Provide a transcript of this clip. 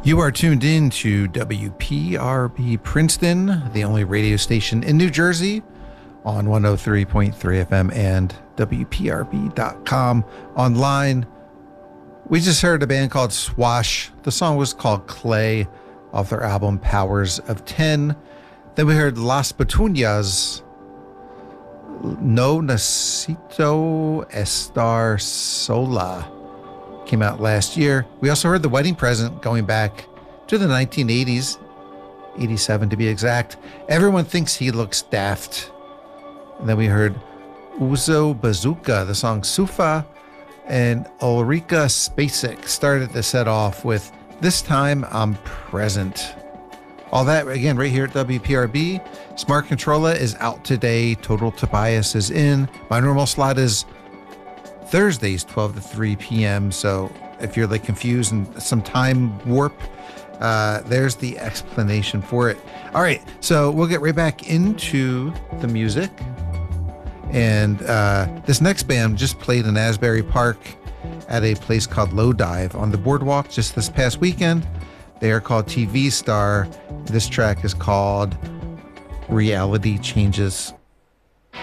You are tuned in to WPRB Princeton, the only radio station in New Jersey, on 103.3 FM and WPRB.com online. We just heard a band called Swash. The song was called Clay off their album Powers of 10. Then we heard Las Petunias, No Necesito Estar Sola. Came out last year. We also heard The Wedding Present going back to the 1980s, 87 to be exact. Everyone Thinks He Looks Daft. And then we heard Uzo Bazooka, the song Sufa, and Ulrika Spacek started the set off with This Time I'm Present. All that, again, right here at WPRB. Smart Controller is out today. Total Tobias is in. My normal slot is Thursdays, 12 to 3 p.m. So if you're like confused and some time warp, there's the explanation for it. All right, so we'll get right back into the music. And this next band just played in Asbury Park at a place called Low Dive on the boardwalk just this past weekend. They are called TV Star. This track is called Reality Changes.